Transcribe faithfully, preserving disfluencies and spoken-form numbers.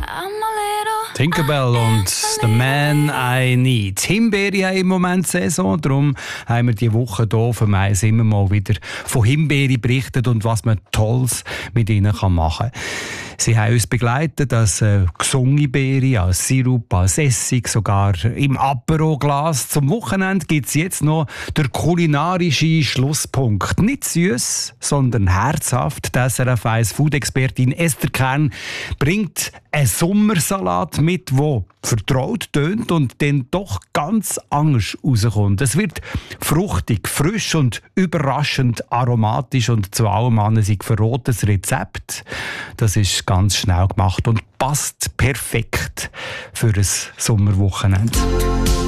Tinkerbell und «The Man I Need». Himbeere haben im Moment Saison, darum haben wir diese Woche hier auf dem Eis immer mal wieder von Himbeere berichtet und was man Tolles mit ihnen machen kann. Sie haben uns begleitet als äh, gesungene Beere, als Sirup, als Essig, sogar im Apero-Glas. Zum Wochenende gibt es jetzt noch der kulinarische Schlusspunkt. Nicht süß, sondern herzhaft. Die S R F eins Food-Expertin Esther Kern bringt einen Sommersalat mit, der vertraut tönt und dann doch ganz anders rauskommt. Es wird fruchtig, frisch und überraschend aromatisch und zu allem an ein verrotes Rezept. Das ist ganz schnell gemacht und passt perfekt für ein Sommerwochenende.